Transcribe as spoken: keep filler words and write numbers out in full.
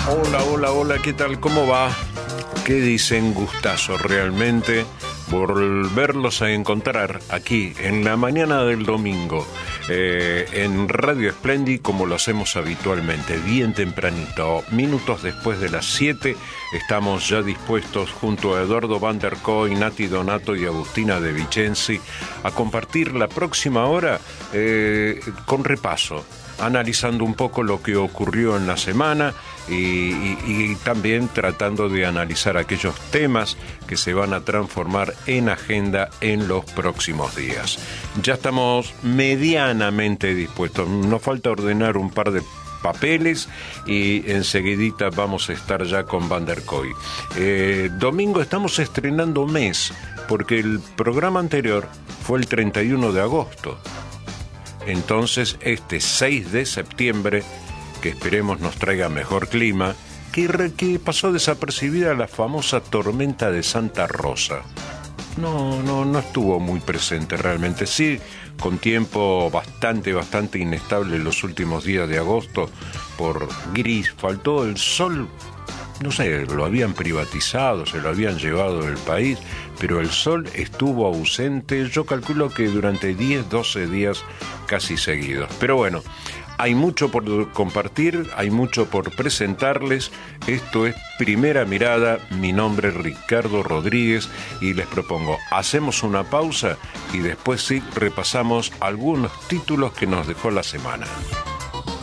Hola, hola, hola, ¿qué tal? ¿Cómo va? ¿Qué dicen? Gustazo realmente volverlos a encontrar aquí en la mañana del domingo eh, en Radio Splendi, como lo hacemos habitualmente, bien tempranito, minutos después de las siete. Estamos ya dispuestos junto a Eduardo Van der Kooi, Nati Donato y Agustina De Vicenzi a compartir la próxima hora eh, con repaso, analizando un poco lo que ocurrió en la semana y, y, y también tratando de analizar aquellos temas que se van a transformar en agenda en los próximos días. Ya estamos medianamente dispuestos, nos falta ordenar un par de papeles y enseguidita vamos a estar ya con Van der Kooi. Eh, domingo estamos estrenando mes, porque el programa anterior fue el treinta y uno de agosto. Entonces, este seis de septiembre, que esperemos nos traiga mejor clima, que, re, que pasó desapercibida la famosa tormenta de Santa Rosa. No, no, no estuvo muy presente realmente. Sí, con tiempo bastante, bastante inestable los últimos días de agosto, por gris, faltó el sol. No sé, lo habían privatizado, se lo habían llevado del país, pero el sol estuvo ausente, yo calculo que durante diez, doce días casi seguidos. Pero bueno, hay mucho por compartir, hay mucho por presentarles. Esto es Primera Mirada, mi nombre es Ricardo Rodríguez y les propongo, hacemos una pausa y después sí repasamos algunos títulos que nos dejó la semana.